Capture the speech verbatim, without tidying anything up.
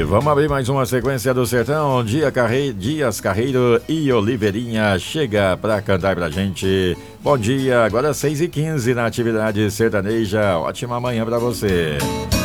vamos abrir mais uma sequência do Sertão. Dia Carrei, Dias Carreiro e Oliveirinha chega pra cantar pra gente. Bom dia, agora seis e quinze na atividade sertaneja. Ótima manhã pra você.